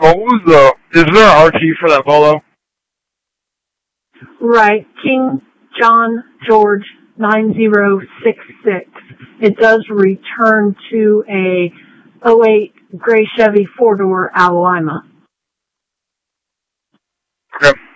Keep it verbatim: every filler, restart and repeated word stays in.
vehicle. What was the, is there an R T for that Polo? Right, King John George nine zero six six. It does return to a oh eight gray Chevy four-door Alabama. Okay.